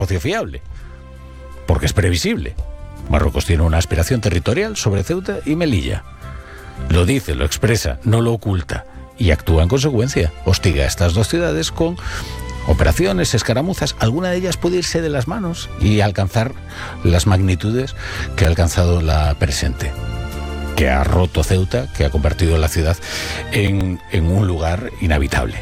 negocio fiable, porque es previsible. Marruecos tiene una aspiración territorial sobre Ceuta y Melilla. Lo dice, lo expresa, no lo oculta y actúa en consecuencia. Hostiga a estas dos ciudades con operaciones, escaramuzas. Alguna de ellas puede irse de las manos y alcanzar las magnitudes que ha alcanzado la presente, que ha roto Ceuta, que ha convertido la ciudad en un lugar inhabitable.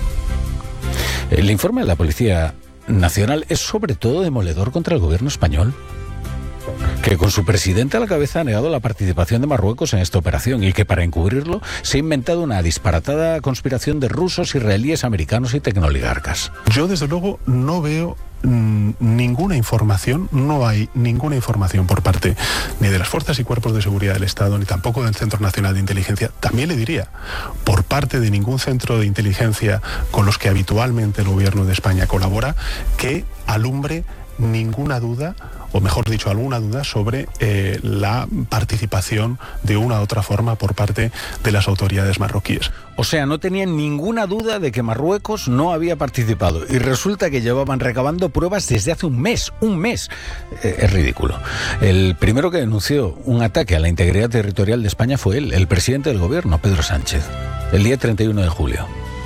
El informe de la Policía Nacional es sobre todo demoledor contra el gobierno español, que con su presidente a la cabeza ha negado la participación de Marruecos en esta operación y que para encubrirlo se ha inventado una disparatada conspiración de rusos, israelíes, americanos y tecnoligarcas. Yo desde luego no veo ninguna información, no hay ninguna información por parte ni de las fuerzas y cuerpos de seguridad del Estado, ni tampoco del Centro Nacional de Inteligencia, también le diría, por parte de ningún centro de inteligencia con los que habitualmente el gobierno de España colabora, que alumbre ninguna duda, o mejor dicho, alguna duda sobre la participación de una u otra forma por parte de las autoridades marroquíes. O sea, no tenían ninguna duda de que Marruecos no había participado y resulta que llevaban recabando pruebas desde hace un mes. Es ridículo. El primero que denunció un ataque a la integridad territorial de España fue él, el presidente del gobierno, Pedro Sánchez, el día 31 de julio.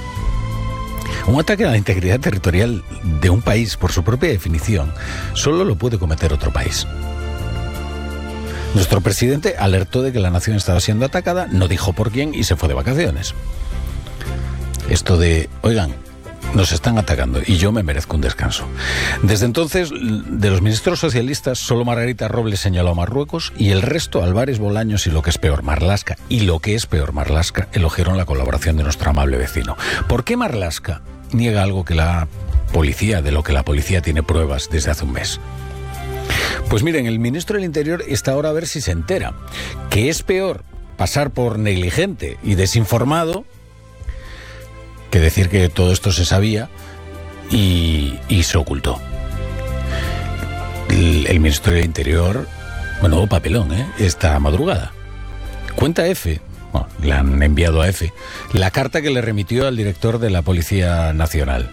Un ataque a la integridad territorial de un país, por su propia definición, solo lo puede cometer otro país. Nuestro presidente alertó de que la nación estaba siendo atacada, no dijo por quién y se fue de vacaciones. Esto de, oigan, nos están atacando y yo me merezco un descanso. Desde entonces, de los ministros socialistas, solo Margarita Robles señaló a Marruecos y el resto, Álvarez, Bolaños y lo que es peor, Marlaska, y lo que es peor, Marlaska, elogiaron la colaboración de nuestro amable vecino. ¿Por qué Marlaska niega algo que la policía, de lo que la policía tiene pruebas desde hace un mes? Pues miren, el ministro del Interior está ahora a ver si se entera que es peor pasar por negligente y desinformado que decir que todo esto se sabía y se ocultó. El ministro del Interior, bueno, papelón, esta madrugada. Cuenta F, bueno, le han enviado a F, la carta que le remitió al director de la Policía Nacional.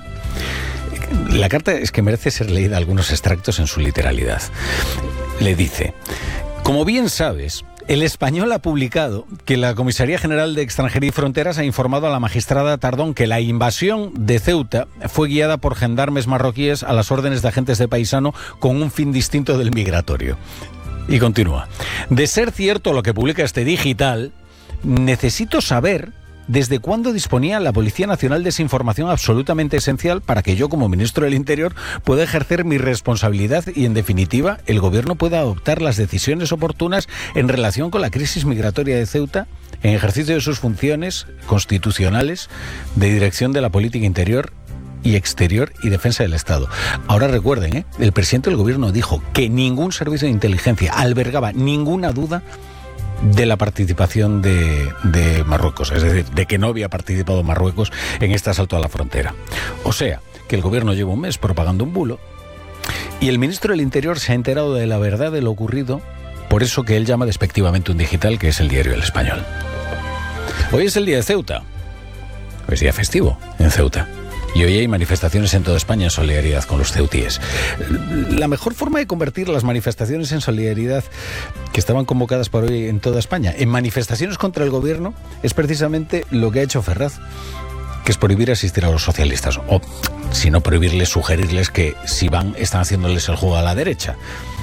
La carta es que merece ser leída algunos extractos en su literalidad. Le dice: como bien sabes, El Español ha publicado que la Comisaría General de Extranjería y Fronteras ha informado a la magistrada Tardón que la invasión de Ceuta fue guiada por gendarmes marroquíes a las órdenes de agentes de Paisano con un fin distinto del migratorio. Y continúa: de ser cierto lo que publica este digital, necesito saber desde cuándo disponía la Policía Nacional de esa información absolutamente esencial para que yo, como ministro del Interior, pueda ejercer mi responsabilidad y, en definitiva, el Gobierno pueda adoptar las decisiones oportunas en relación con la crisis migratoria de Ceuta, en ejercicio de sus funciones constitucionales de dirección de la política interior y exterior y defensa del Estado. Ahora recuerden, el presidente del Gobierno dijo que ningún servicio de inteligencia albergaba ninguna duda de la participación de Marruecos, es decir, de que no había participado Marruecos en este asalto a la frontera. O sea, que el Gobierno lleva un mes propagando un bulo y el ministro del Interior se ha enterado de la verdad de lo ocurrido por eso que él llama despectivamente un digital, que es el diario El Español. Hoy es el día de Ceuta, hoy es día festivo en Ceuta. Y hoy hay manifestaciones en toda España en solidaridad con los ceutíes. La mejor forma de convertir las manifestaciones en solidaridad que estaban convocadas por hoy en toda España en manifestaciones contra el Gobierno es precisamente lo que ha hecho Ferraz, que es prohibir asistir a los socialistas. O, si no prohibirles, sugerirles que si van, están haciéndoles el juego a la derecha.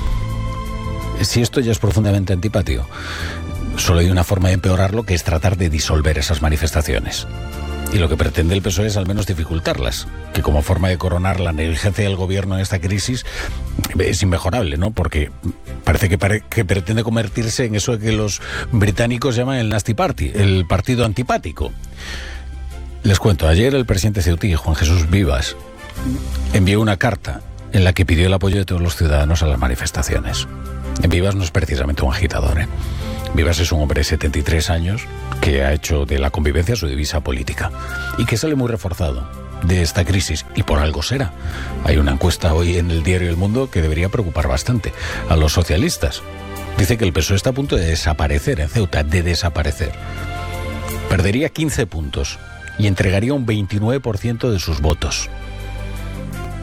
Si esto ya es profundamente antipático, solo hay una forma de empeorarlo, que es tratar de disolver esas manifestaciones. Y lo que pretende el PSOE es al menos dificultarlas, que como forma de coronar la negligencia del Gobierno en esta crisis es inmejorable, ¿no? Porque parece que pretende convertirse en eso que los británicos llaman el Nasty Party, el partido antipático. Les cuento, ayer el presidente ceutí, Juan Jesús Vivas, envió una carta en la que pidió el apoyo de todos los ciudadanos a las manifestaciones. Vivas no es precisamente un agitador, Vivas es un hombre de 73 años que ha hecho de la convivencia su divisa política y que sale muy reforzado de esta crisis, y por algo será. Hay una encuesta hoy en el diario El Mundo que debería preocupar bastante a los socialistas. Dice que el PSOE está a punto de desaparecer en Ceuta, de desaparecer. Perdería 15 puntos y entregaría un 29% de sus votos.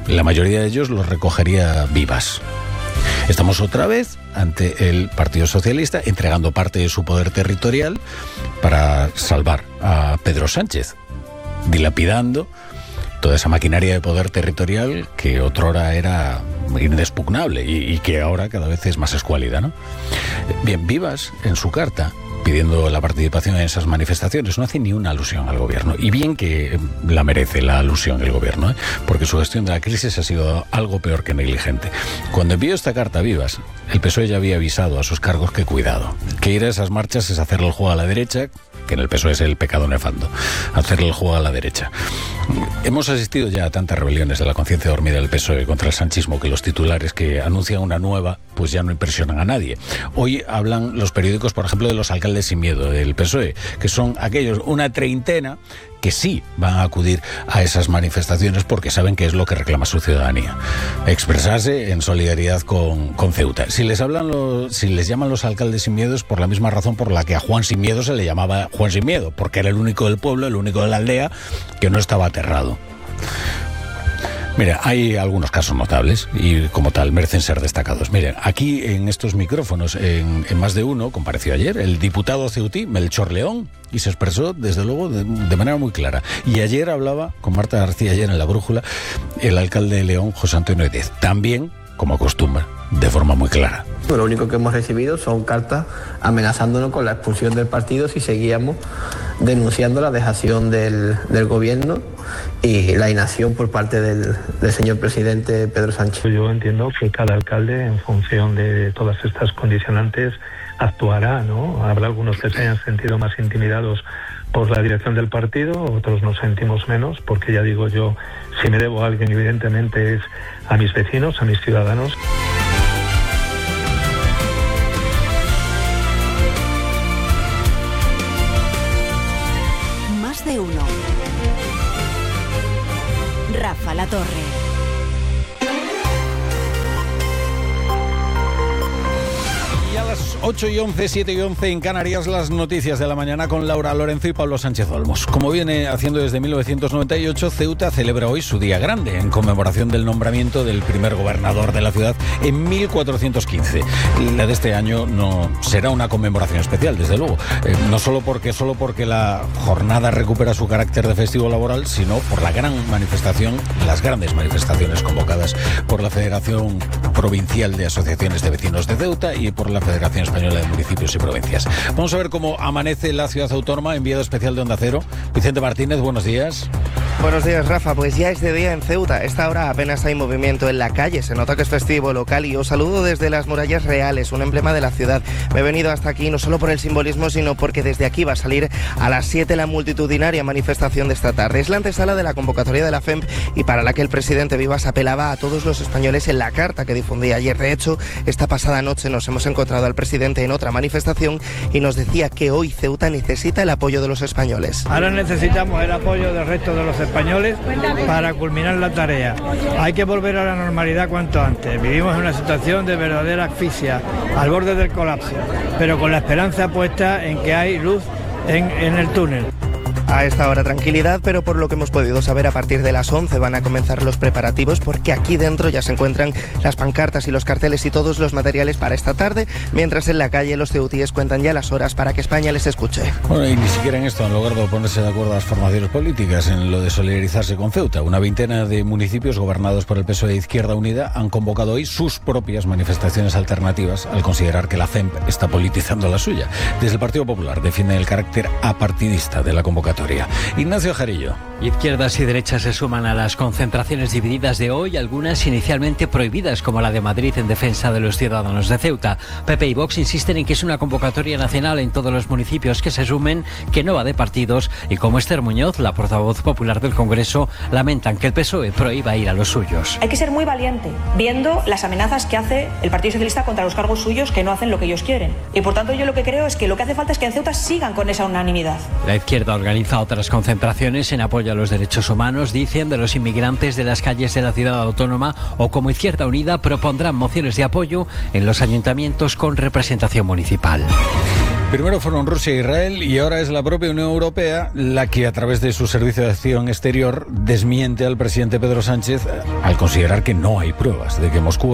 La mayoría de ellos los recogería Vivas. Estamos otra vez ante el Partido Socialista entregando parte de su poder territorial para salvar a Pedro Sánchez, dilapidando toda esa maquinaria de poder territorial que otrora era inexpugnable y que ahora cada vez es más escuálida, ¿no? Bien, Vivas, en su carta, pidiendo la participación en esas manifestaciones, no hace ni una alusión al gobierno. Y bien que la merece la alusión el gobierno, porque su gestión de la crisis ha sido algo peor que negligente. Cuando envió esta carta a Vivas, el PSOE ya había avisado a sus cargos que cuidado, que ir a esas marchas es hacerle el juego a la derecha, que en el PSOE es el pecado nefando, hacerle el juego a la derecha. Hemos asistido ya a tantas rebeliones de la conciencia dormida del PSOE contra el sanchismo que los titulares que anuncian una nueva pues ya no impresionan a nadie. Hoy hablan los periódicos, por ejemplo, de los alcaldes sin miedo del PSOE, que son aquellos, una treintena, que sí van a acudir a esas manifestaciones porque saben que es lo que reclama su ciudadanía. Expresarse en solidaridad con Ceuta. Si les llaman los alcaldes sin miedo es por la misma razón por la que a Juan Sin Miedo se le llamaba Juan Sin Miedo, porque era el único del pueblo, el único de la aldea que no estaba aterrado. Mira, hay algunos casos notables y como tal merecen ser destacados. Miren, aquí en estos micrófonos, en más de uno, compareció ayer el diputado ceutí Melchor León y se expresó desde luego de manera muy clara. Y ayer hablaba con Marta García, ayer en La Brújula, el alcalde de León, José Antonio Díez, también, como acostumbra, de forma muy clara. Lo único que hemos recibido son cartas amenazándonos con la expulsión del partido si seguíamos denunciando la dejación del gobierno y la inacción por parte del señor presidente Pedro Sánchez. Yo entiendo que cada alcalde, en función de todas estas condicionantes, actuará, ¿no? Habrá algunos que se hayan sentido más intimidados por la dirección del partido, otros nos sentimos menos, porque ya digo yo, si me debo a alguien, evidentemente es a mis vecinos, a mis ciudadanos. Más de uno. Rafa La Torre. Y a las 8:11, 7:11 en Canarias, las noticias de la mañana con Laura Lorenzo y Pablo Sánchez Olmos. Como viene haciendo desde 1998, Ceuta celebra hoy su día grande en conmemoración del nombramiento del primer gobernador de la ciudad en 1415. La de este año no será una conmemoración especial, desde luego. No solo porque la jornada recupera su carácter de festivo laboral, sino por la gran manifestación, las grandes manifestaciones convocadas por la Federación Provincial de Asociaciones de Vecinos de Ceuta y por la Federación Española de Municipios y Provincias. Vamos a ver cómo amanece la ciudad autónoma. Enviado especial de Onda Cero, Vicente Martínez, buenos días. Buenos días, Rafa. Pues ya es de día en Ceuta. A esta hora apenas hay movimiento en la calle. Se nota que es festivo local y os saludo desde las Murallas Reales, un emblema de la ciudad. Me he venido hasta aquí no solo por el simbolismo, sino porque desde aquí va a salir a las 7 la multitudinaria manifestación de esta tarde. Es la antesala de la convocatoria de la FEMP y para la que el presidente Vivas apelaba a todos los españoles en la carta que difundía ayer. De hecho, esta pasada noche nos hemos encontrado al presidente en otra manifestación y nos decía que hoy Ceuta necesita el apoyo de los españoles. Ahora necesitamos el apoyo del resto de los españoles para culminar la tarea. Hay que volver a la normalidad cuanto antes. Vivimos en una situación de verdadera asfixia, al borde del colapso, pero con la esperanza puesta en que hay luz en el túnel. A esta hora tranquilidad, pero por lo que hemos podido saber, a partir de las 11 van a comenzar los preparativos porque aquí dentro ya se encuentran las pancartas y los carteles y todos los materiales para esta tarde, mientras en la calle los ceutíes cuentan ya las horas para que España les escuche. Bueno, y ni siquiera en esto han logrado ponerse de acuerdo las formaciones políticas en lo de solidarizarse con Ceuta. Una veintena de municipios gobernados por el PSOE de Izquierda Unida han convocado hoy sus propias manifestaciones alternativas al considerar que la FEMP está politizando la suya. Desde el Partido Popular defienden el carácter apartidista de la convocatoria. Ignacio Jarillo. Izquierdas y derechas se suman a las concentraciones divididas de hoy, algunas inicialmente prohibidas, como la de Madrid en defensa de los ciudadanos de Ceuta. PP y Vox insisten en que es una convocatoria nacional en todos los municipios que se sumen, que no va de partidos, y como Esther Muñoz, la portavoz popular del Congreso, lamentan que el PSOE prohíba ir a los suyos. Hay que ser muy valiente, viendo las amenazas que hace el Partido Socialista contra los cargos suyos que no hacen lo que ellos quieren. Y por tanto yo lo que creo es que lo que hace falta es que en Ceuta sigan con esa unanimidad. La izquierda organiza otras concentraciones en apoyo a los derechos humanos, dicen, de los inmigrantes de las calles de la ciudad autónoma, o como Izquierda Unida propondrán mociones de apoyo en los ayuntamientos con representación municipal. primero fueron Rusia e Israel y ahora es la propia Unión Europea la que a través de su Servicio de Acción Exterior desmiente al presidente Pedro Sánchez al considerar que no hay pruebas de que Moscú